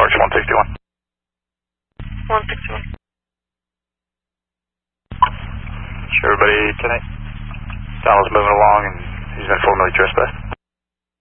approach 161. 161. Sure, everybody tonight. Donald's moving along and he's been formally trespassed.